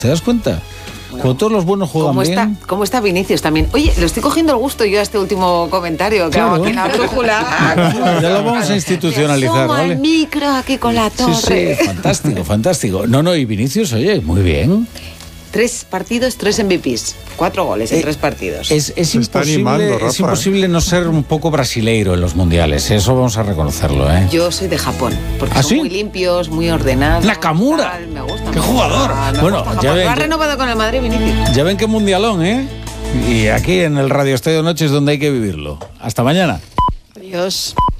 ¿Te das cuenta? Bueno, Cuando todos los buenos juegan bien. ¿Cómo está Vinicius también? Oye, le estoy cogiendo el gusto yo a este último comentario que hago aquí en la brújula. Ya lo vamos a institucionalizar, ¿vale? El micro aquí con la torre. Sí, fantástico, fantástico. No, y Vinicius, oye, muy bien. 3 partidos, 3 MVPs. 4 goles en 3 partidos. Es imposible no ser un poco brasileiro en los mundiales. Eso vamos a reconocerlo, ¿eh? Yo soy de Japón, porque ¿Ah, son sí? muy limpios, muy ordenados. ¡Nakamura! Tal, me gusta. ¡Qué jugador! Bueno, ya ven. Lo ha renovado con el Madrid, Vinicius. Ya ven qué mundialón, ¿eh? Y aquí en el Radio Estadio Noche es donde hay que vivirlo. Hasta mañana. Adiós.